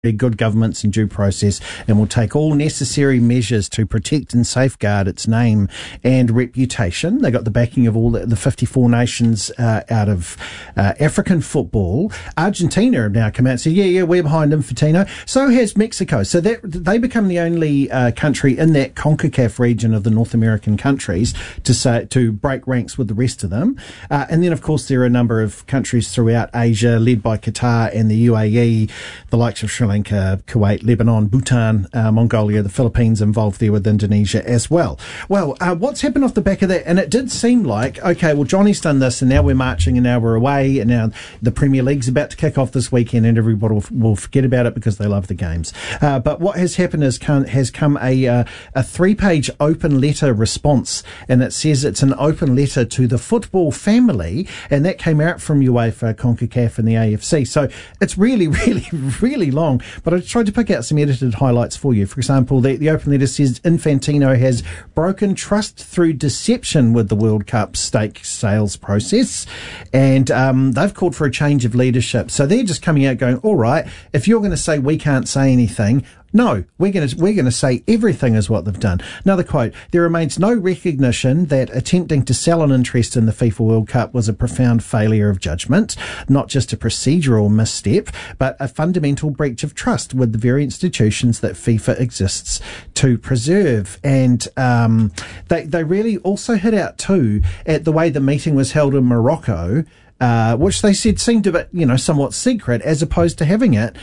good governance and due process, and will take all necessary measures to protect and safeguard its name and reputation. They got the backing of all the 54 nations out of African football. Argentina have now come out and said, yeah, we're behind Infantino. So has Mexico. So that they become the only country in that CONCACAF region of the North American countries to break ranks with the rest of them. And then, of course, there are a number of countries throughout Asia, led by Qatar and the UAE, the likes of Sri Lanka, Kuwait, Lebanon, Bhutan, Mongolia, the Philippines involved there with Indonesia as well. Well, what's happened off the back of that? And it did seem like, okay, well, Johnny's done this and now we're marching and now we're away and now the Premier League's about to kick off this weekend and everybody will forget about it because they love the games. But what has happened is has come a 3-page open letter response, and it says it's an open letter to the football family, and that came out from UEFA, CONCACAF and the AFC. So it's really, really, really long. But I tried to pick out some edited highlights for you. For example, the open letter says Infantino has broken trust through deception with the World Cup stake sales process, and they've called for a change of leadership. So they're just coming out going, all right, if you're going to say we can't say anything, no, we're going to say everything is what they've done. Another quote, there remains no recognition that attempting to sell an interest in the FIFA World Cup was a profound failure of judgment, not just a procedural misstep, but a fundamental breach of trust with the very institutions that FIFA exists to preserve. And they really also hit out too at the way the meeting was held in Morocco, which they said seemed a bit, somewhat secret, as opposed to having it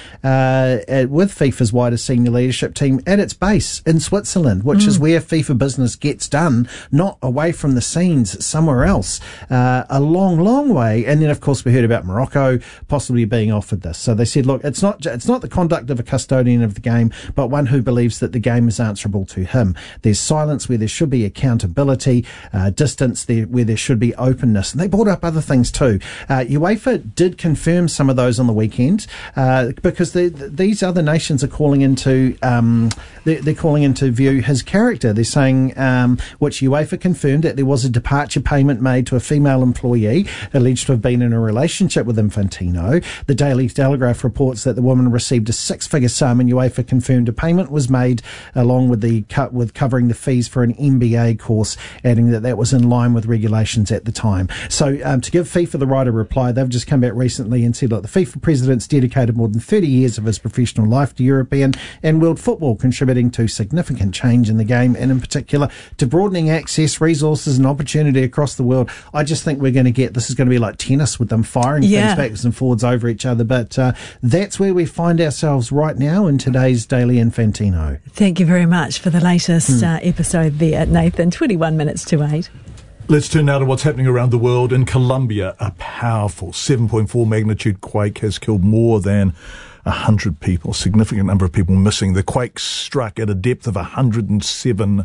with FIFA's wider senior leadership team at its base in Switzerland, which is where FIFA business gets done, not away from the scenes somewhere else, a long, long way. And then, of course, we heard about Morocco possibly being offered this. So they said, look, it's not the conduct of a custodian of the game, but one who believes that the game is answerable to him. There's silence where there should be accountability, distance there where there should be openness. And they brought up other things too. UEFA did confirm some of those on the weekend because these other nations are calling into they're calling into view his character. They're saying, which UEFA confirmed, that there was a departure payment made to a female employee alleged to have been in a relationship with Infantino. The Daily Telegraph reports that the woman received a 6-figure sum, and UEFA confirmed a payment was made along with covering the fees for an MBA course, adding that was in line with regulations at the time. So to give FIFA the right to reply, they've just come back recently and said, look, the FIFA president's dedicated more than 30 years of his professional life to European and world football, contributing to significant change in the game and in particular to broadening access, resources and opportunity across the world. I just think this is going to be like tennis with them firing things backwards and forwards over each other. But that's where we find ourselves right now in today's Daily Infantino. Thank you very much for the latest episode there, Nathan. 21 minutes to 8. Let's turn now to what's happening around the world. In Colombia, a powerful 7.4 magnitude quake has killed more than 100 people, a significant number of people missing. The quake struck at a depth of 107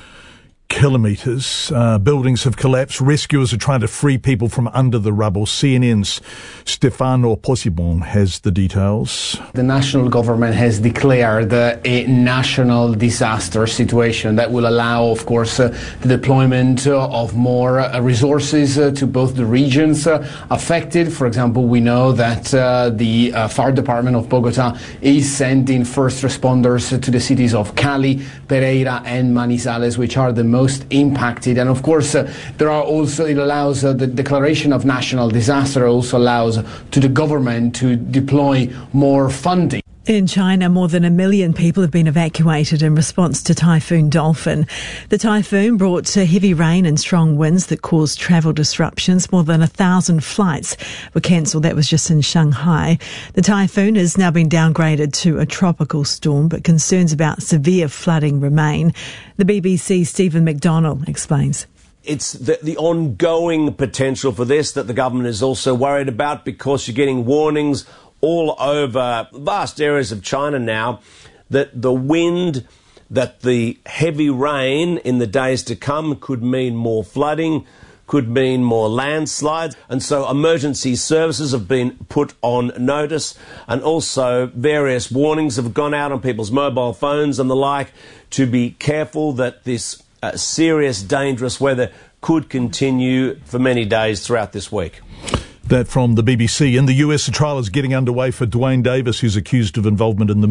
kilometres. Buildings have collapsed. Rescuers are trying to free people from under the rubble. CNN's Stefano Possebon has the details. The national government has declared a national disaster situation that will allow, of course, the deployment of more resources to both the regions affected. For example, we know that the fire department of Bogota is sending first responders to the cities of Cali, Pereira and Manizales, which are the most impacted. And of course, it allows the declaration of national disaster also allows to the government to deploy more funding. In China, more than 1 million people have been evacuated in response to Typhoon Dolphin. The typhoon brought heavy rain and strong winds that caused travel disruptions. More than 1,000 flights were cancelled. That was just in Shanghai. The typhoon has now been downgraded to a tropical storm, but concerns about severe flooding remain. The BBC's Stephen McDonnell explains. It's the ongoing potential for this that the government is also worried about, because you're getting warnings all over vast areas of China now that the wind, that the heavy rain in the days to come could mean more flooding, could mean more landslides. And so emergency services have been put on notice, and also various warnings have gone out on people's mobile phones and the like to be careful that this serious, dangerous weather could continue for many days throughout this week. That from the BBC. In the US, a trial is getting underway for Dwayne Davis, who's accused of involvement in the